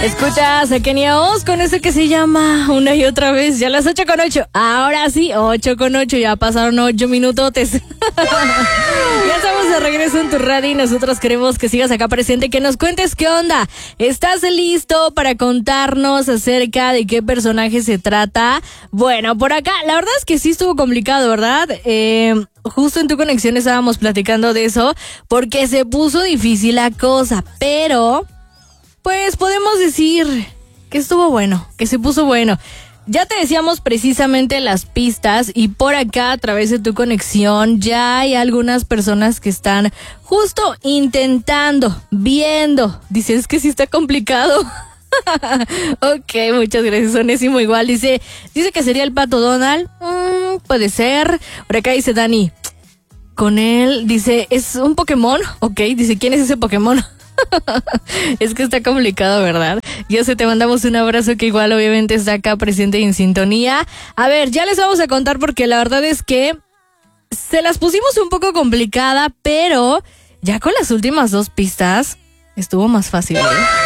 Escuchas a Kenia Oz con ese que se llama Una y Otra Vez. Ya las 8:08. Ahora sí, 8:08. Ya pasaron 8 minutotes. Ya estamos de regreso en tu radio y nosotros queremos que sigas acá presente, que nos cuentes qué onda. ¿Estás listo para contarnos acerca de qué personaje se trata? Bueno, por acá, la verdad es que sí estuvo complicado, ¿verdad? Justo en tu conexión estábamos platicando de eso, porque se puso difícil la cosa, pero pues podemos decir que estuvo bueno, que se puso bueno. Ya te decíamos precisamente las pistas y por acá a través de tu conexión ya hay algunas personas que están justo intentando, viendo. Dices que sí está complicado. Ok, muchas gracias, Onésimo. Igual dice que sería el Pato Donald. Puede ser. Por acá dice Dani, con él, dice, ¿es un Pokémon? Ok, dice, ¿quién es ese Pokémon? Es que está complicado, ¿verdad? Yo sé, te mandamos un abrazo que igual obviamente está acá presente y en sintonía. A ver, ya les vamos a contar porque la verdad es que se las pusimos un poco complicada, pero ya con las últimas 2 pistas estuvo más fácil, ¿eh?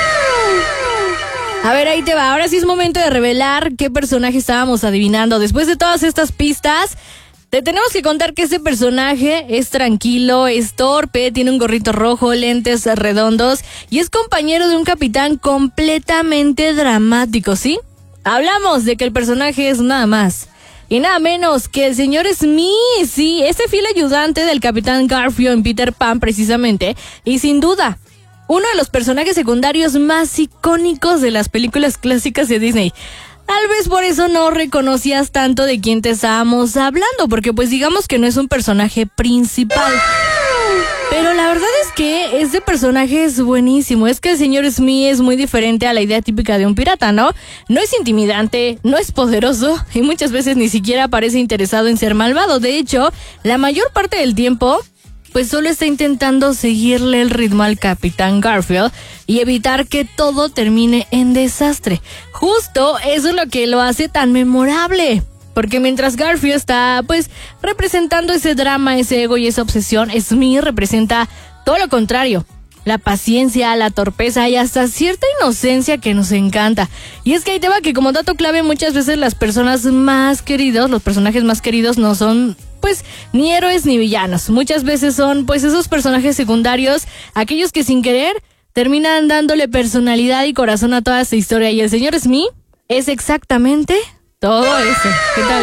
A ver, ahí te va. Ahora sí es momento de revelar qué personaje estábamos adivinando. Después de todas estas pistas, te tenemos que contar que este personaje es tranquilo, es torpe, tiene un gorrito rojo, lentes redondos y es compañero de un capitán completamente dramático, ¿sí? Hablamos de que el personaje es nada más y nada menos que el señor Smee, sí, ese fiel ayudante del capitán Garfield en Peter Pan precisamente, y sin duda uno de los personajes secundarios más icónicos de las películas clásicas de Disney. Tal vez por eso no reconocías tanto de quién te estábamos hablando, porque pues digamos que no es un personaje principal. Pero la verdad es que este personaje es buenísimo. Es que el señor Smee es muy diferente a la idea típica de un pirata, ¿no? No es intimidante, no es poderoso y muchas veces ni siquiera parece interesado en ser malvado. De hecho, la mayor parte del tiempo pues solo está intentando seguirle el ritmo al Capitán Garfield y evitar que todo termine en desastre. Justo eso es lo que lo hace tan memorable. Porque mientras Garfield está, pues, representando ese drama, ese ego y esa obsesión, Smee representa todo lo contrario. La paciencia, la torpeza y hasta cierta inocencia que nos encanta. Y es que ahí te va que como dato clave muchas veces las personas más queridos, los personajes más queridos no son pues ni héroes ni villanos. Muchas veces son pues esos personajes secundarios, aquellos que sin querer terminan dándole personalidad y corazón a toda esta historia. Y el señor Smee es exactamente todo eso. ¿Qué tal,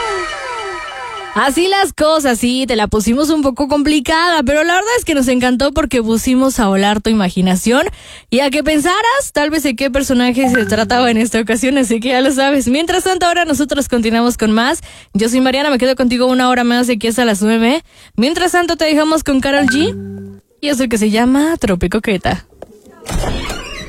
Así las cosas, sí, te la pusimos un poco complicada, pero la verdad es que nos encantó porque pusimos a volar tu imaginación y a que pensaras tal vez de qué personaje se trataba en esta ocasión, así que ya lo sabes. Mientras tanto, ahora nosotros continuamos con más. Yo soy Mariana, me quedo contigo 1 hora más de aquí hasta las 9. Mientras tanto, te dejamos con Karol G y eso que se llama Tropicoqueta.